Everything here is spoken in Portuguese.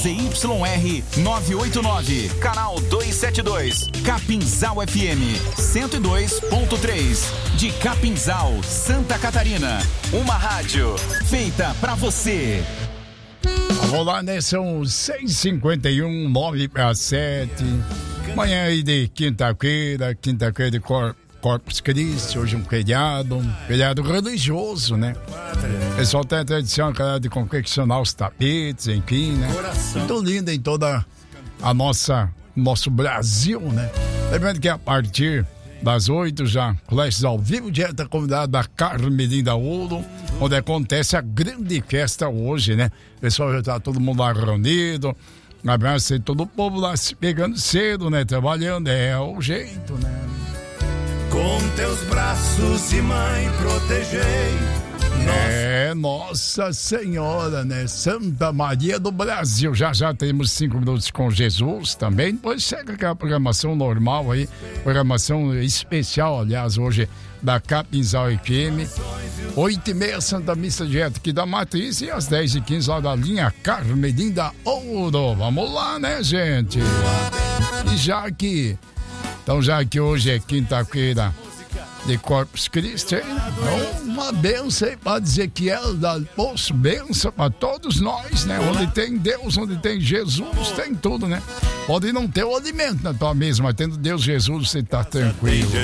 ZYR 989, canal 272, Capinzal FM 102.3, de Capinzal, Santa Catarina. Uma rádio feita pra você. Vamos lá, né? São 6h51, 9:07. Manhã aí de quinta-feira de Corpus Christi, hoje um feriado religioso, né? O pessoal tem a tradição de confeccionar os tapetes, enfim, né? Muito lindo em toda a nosso Brasil, né? Lembrando que a partir das 8 já, Flashes ao vivo, direto da comunidade da Carmelinda Ouro, onde acontece a grande festa hoje, né? O pessoal já tá todo mundo lá reunido, abraço todo o povo lá se pegando cedo, né? Trabalhando, é o jeito, né? Com teus braços de mãe protegei. Nossa Senhora, né? Santa Maria do Brasil. Já temos 5 minutos com Jesus também. Depois chega aquela programação normal aí, programação especial, aliás, hoje da Capinzal FM. 8h30, Santa Missa direto aqui da Matriz, e às 10h15 lá da linha Carmelinda Ouro. Vamos lá, né, gente? E já que hoje é quinta-feira de Corpus Christi, uma benção aí para dizer que ela dá poço, benção para todos nós, né? Onde tem Deus, onde tem Jesus, tem tudo, né? Pode não ter o alimento na tua mesa, mas tendo Deus, Jesus, você tá tranquilo.